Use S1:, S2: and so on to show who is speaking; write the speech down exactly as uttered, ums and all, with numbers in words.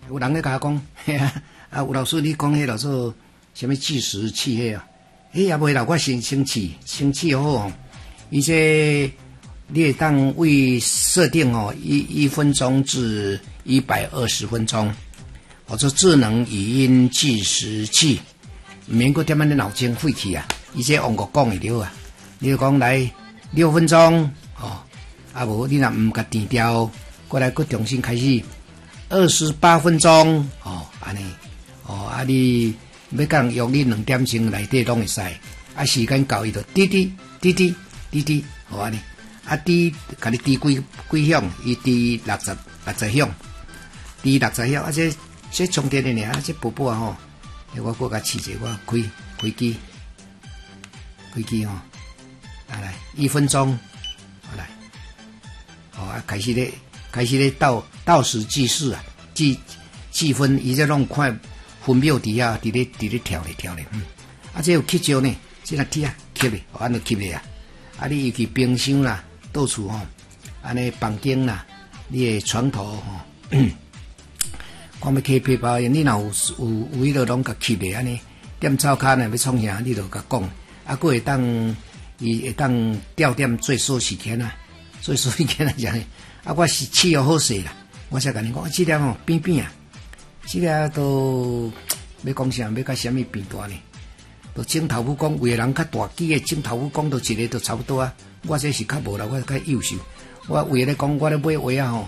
S1: 有人咧甲我讲，嘿啊，啊有老师你讲迄老做什么计时器迄啊？迄也袂啦，我先生气，生气好吼，伊这你会当为设定哦一一分钟至一百二十分钟，或者智能语音计时器，毋免搁点仔你脑筋废去啊！伊这网络讲会了啊，你就讲来六分钟哦，啊无你若毋甲定调，过来搁重新开始。二十八分钟哦，安尼哦，啊你要讲用你两点钟内底拢会使，啊时间到伊就滴滴滴滴滴滴，哦安尼，啊滴，甲你滴几几响，伊滴六十六十响，滴六十响，啊这这充电的呢，啊这宝宝啊吼，我搁甲试者，我开开机，开机吼，啊来一分钟，好来，哦啊开始咧。开始咧倒倒时计时啊，计计分，伊这弄快分秒底下，伫咧伫咧跳咧跳咧，嗯，啊，这有吸招呢，这若起啊，吸咧，安尼吸咧啊，啊，你尤其冰箱啦、倒厝吼，安尼房间啦，你的床头吼，看要起皮包，你若有有有迄个拢甲吸咧安尼，点灶骹呢要创啥，你就甲讲，啊，佫会当伊会当调点最缩时间啊，最缩时间来讲。啊，我是气候好势啦，我才甲你讲，即个吼变变啊，即个都要讲啥，要甲啥物变大呢？都镜头武功，为人较大机的镜头武功，都一个都差不多啊。我这是较无啦，我较幼秀。我为了讲，我咧买鞋啊吼，